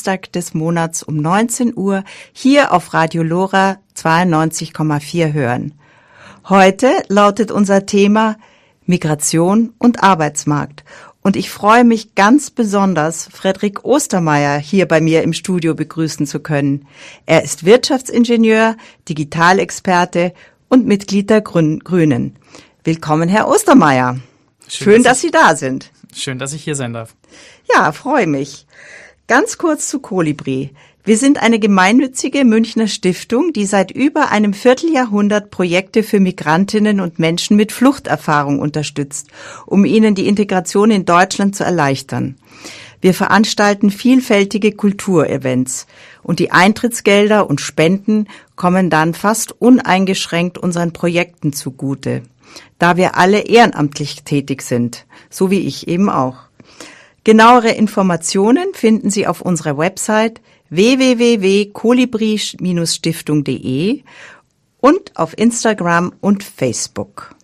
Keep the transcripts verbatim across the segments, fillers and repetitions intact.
Dienstag des Monats um neunzehn Uhr hier auf Radio Lora zweiundneunzig Komma vier hören. Heute lautet unser Thema Migration und Arbeitsmarkt. Und ich freue mich ganz besonders, Frederik Ostermeier hier bei mir im Studio begrüßen zu können. Er ist Wirtschaftsingenieur, Digitalexperte und Mitglied der Grünen. Willkommen, Herr Ostermeier. Schön, Schön dass, dass Sie da sind. Schön, dass ich hier sein darf. Ja, freue mich. Ganz kurz zu Kolibri. Wir sind eine gemeinnützige Münchner Stiftung, die seit über einem Vierteljahrhundert Projekte für Migrantinnen und Menschen mit Fluchterfahrung unterstützt, um ihnen die Integration in Deutschland zu erleichtern. Wir veranstalten vielfältige Kulturevents und die Eintrittsgelder und Spenden kommen dann fast uneingeschränkt unseren Projekten zugute, da wir alle ehrenamtlich tätig sind, so wie ich eben auch. Genauere Informationen finden Sie auf unserer Website w w w punkt kolibri Stiftung punkt de und auf Instagram und Facebook.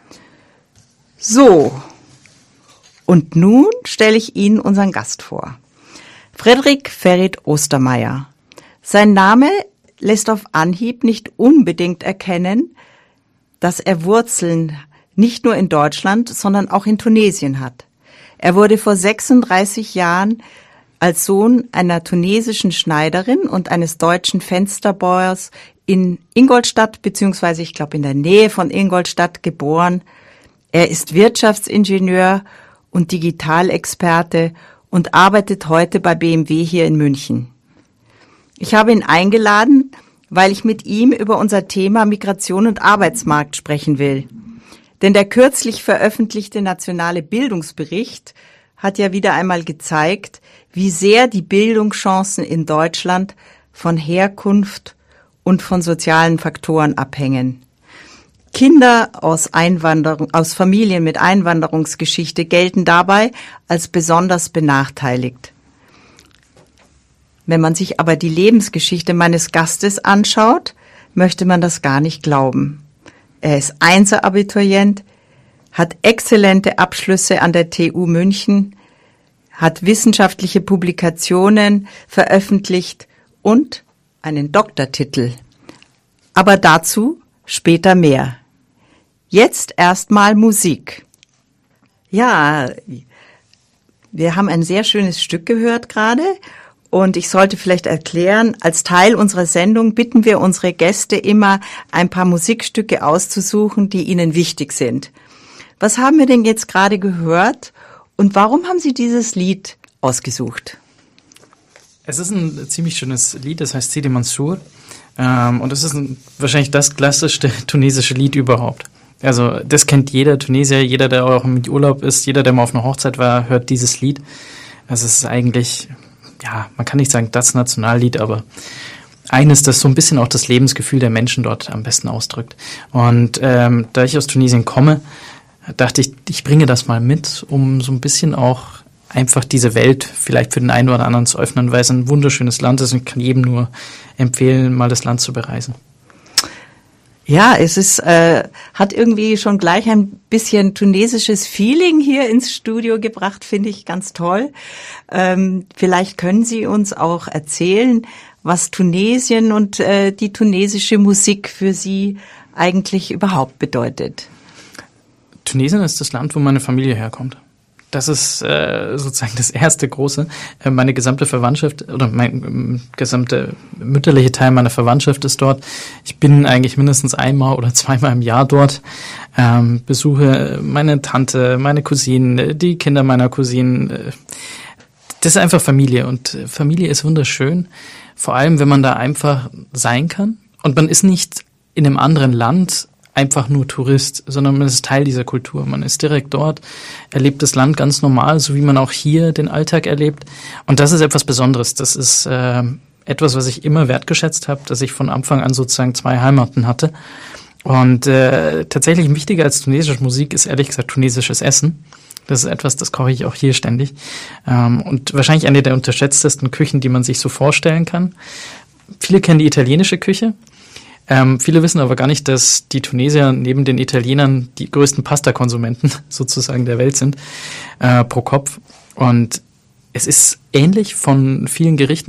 So, und nun stelle ich Ihnen unseren Gast vor. Frederik Ferit Ostermeier. Sein Name lässt auf Anhieb nicht unbedingt erkennen, dass er Wurzeln nicht nur in Deutschland, sondern auch in Tunesien hat. Er wurde vor sechsunddreißig Jahren als Sohn einer tunesischen Schneiderin und eines deutschen Fensterbauers in Ingolstadt, beziehungsweise ich glaube in der Nähe von Ingolstadt geboren. Er ist Wirtschaftsingenieur und Digitalexperte und arbeitet heute bei B M W hier in München. Ich habe ihn eingeladen, weil ich mit ihm über unser Thema Migration und Arbeitsmarkt sprechen will. Denn der kürzlich veröffentlichte nationale Bildungsbericht hat ja wieder einmal gezeigt, wie sehr die Bildungschancen in Deutschland von Herkunft und von sozialen Faktoren abhängen. Kinder aus Einwanderung, aus Familien mit Einwanderungsgeschichte gelten dabei als besonders benachteiligt. Wenn man sich aber die Lebensgeschichte meines Gastes anschaut, möchte man das gar nicht glauben. Er ist Einser-Abiturient, hat exzellente Abschlüsse an der T U München, hat wissenschaftliche Publikationen veröffentlicht und einen Doktortitel. Aber dazu später mehr. Jetzt erstmal Musik. Ja, wir haben ein sehr schönes Stück gehört gerade. Und ich sollte vielleicht erklären, als Teil unserer Sendung bitten wir unsere Gäste immer, ein paar Musikstücke auszusuchen, die ihnen wichtig sind. Was haben wir denn jetzt gerade gehört und warum haben Sie dieses Lied ausgesucht? Es ist ein ziemlich schönes Lied, das heißt Sidi Mansour. Ähm, und es ist ein, wahrscheinlich das klassischste tunesische Lied überhaupt. Also das kennt jeder Tunesier, jeder, der auch im Urlaub ist, jeder, der mal auf einer Hochzeit war, hört dieses Lied. Also es ist eigentlich... ja, man kann nicht sagen das Nationallied, aber eines, das so ein bisschen auch das Lebensgefühl der Menschen dort am besten ausdrückt. Und ähm, da ich aus Tunesien komme, dachte ich, ich bringe das mal mit, um so ein bisschen auch einfach diese Welt vielleicht für den einen oder anderen zu öffnen, weil es ein wunderschönes Land ist und ich kann jedem nur empfehlen, mal das Land zu bereisen. Ja, es ist, äh, hat irgendwie schon gleich ein bisschen tunesisches Feeling hier ins Studio gebracht, finde ich ganz toll. Ähm, vielleicht können Sie uns auch erzählen, was Tunesien und äh, die tunesische Musik für Sie eigentlich überhaupt bedeutet. Tunesien ist das Land, wo meine Familie herkommt. Das ist äh, sozusagen das erste große. Äh, meine gesamte Verwandtschaft oder mein ähm, gesamte mütterliche Teil meiner Verwandtschaft ist dort. Ich bin eigentlich mindestens einmal oder zweimal im Jahr dort. Ähm, besuche meine Tante, meine Cousinen, die Kinder meiner Cousinen. Äh, das ist einfach Familie und Familie ist wunderschön. Vor allem, wenn man da einfach sein kann und man ist nicht in einem anderen Land einfach nur Tourist, sondern man ist Teil dieser Kultur. Man ist direkt dort, erlebt das Land ganz normal, so wie man auch hier den Alltag erlebt. Und das ist etwas Besonderes. Das ist äh, etwas, was ich immer wertgeschätzt habe, dass ich von Anfang an sozusagen zwei Heimaten hatte. Und äh, tatsächlich wichtiger als tunesische Musik ist ehrlich gesagt tunesisches Essen. Das ist etwas, das koche ich auch hier ständig. Ähm, und wahrscheinlich eine der unterschätztesten Küchen, die man sich so vorstellen kann. Viele kennen die italienische Küche. Ähm, viele wissen aber gar nicht, dass die Tunesier neben den Italienern die größten Pasta-Konsumenten sozusagen der Welt sind, äh, pro Kopf. Und es ist ähnlich von vielen Gerichten.